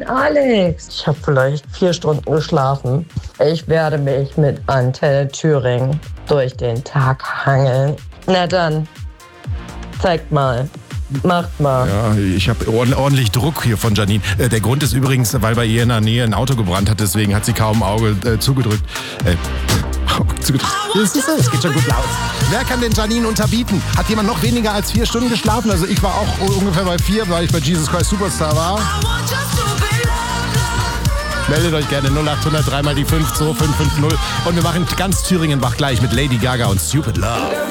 Alex. Ich habe vielleicht 4 Stunden geschlafen. Ich werde mich mit Antenne Thüringen durch den Tag hangeln. Na dann, zeigt mal. Macht mal. Ja, ich habe ordentlich Druck hier von Janine. Der Grund ist übrigens, weil bei ihr in der Nähe ein Auto gebrannt hat, deswegen hat sie kaum ein Auge zugedrückt. Es geht schon gut los. Wer kann denn Janine unterbieten? Hat jemand noch weniger als 4 Stunden geschlafen? Also ich war auch ungefähr bei 4, weil ich bei Jesus Christ Superstar war. Meldet euch gerne 0800 3 mal die 5 2550 und wir machen ganz Thüringen wach gleich mit Lady Gaga und Stupid Love.